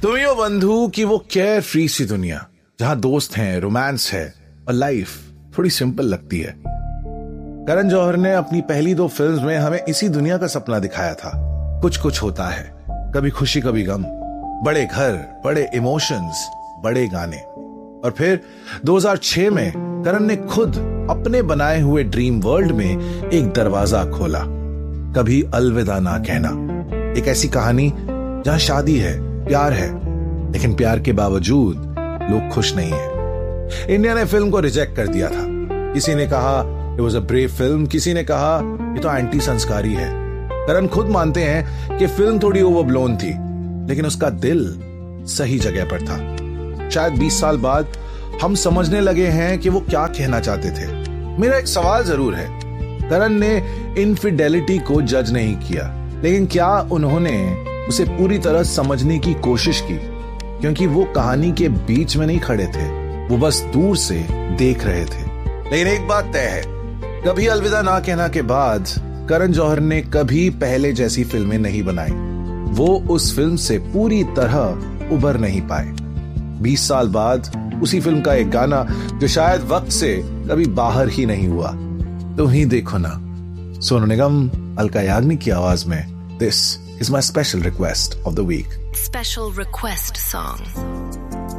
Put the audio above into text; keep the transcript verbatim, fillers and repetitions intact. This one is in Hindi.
तुम ही हो बंधु कि वो केयर फ्री सी दुनिया जहां दोस्त हैं, रोमांस है और लाइफ थोड़ी सिंपल लगती है। करण जौहर ने अपनी पहली दो फिल्म्स में हमें इसी दुनिया का सपना दिखाया था। कुछ कुछ होता है, कभी खुशी कभी गम, बड़े घर, बड़े इमोशंस, बड़े गाने। और फिर दो हज़ार छह में करण ने खुद अपने बनाए हुए ड्रीम वर्ल्ड में एक दरवाजा खोला, कभी अलविदा ना कहना। एक ऐसी कहानी जहां शादी है, प्यार है, लेकिन प्यार के बावजूद लोग खुश नहीं है। इंडिया ने फिल्म को रिजेक्ट कर दिया था। किसी ने कहा it was a brave film, किसी ने कहा ये तो एंटी संस्कारी है। करण खुद मानते हैं कि फिल्म थोड़ी ओवरब्लोन थी, लेकिन उसका दिल सही जगह पर था। शायद बीस साल बाद हम समझने लगे हैं कि वो क्या कहना चाहते थे। मेरा एक सवाल जरूर है, करण ने इनफिडेलिटी को जज नहीं किया, लेकिन क्या उन्होंने उसे पूरी तरह समझने की कोशिश की? क्योंकि वो कहानी के बीच में नहीं खड़े थे, वो बस दूर से देख रहे थे। लेकिन एक बात तय है, कभी अलविदा ना कहना के बाद करण जौहर ने कभी पहले जैसी फिल्में नहीं बनाई। वो उस फिल्म से पूरी तरह उबर नहीं पाए। बीस साल बाद उसी फिल्म का एक गाना जो शायद वक्त से कभी बाहर ही नहीं हुआ, तो ही देखो ना, सोनू निगम, अलका याग्निक की आवाज में this is my special request of the week. Special request song.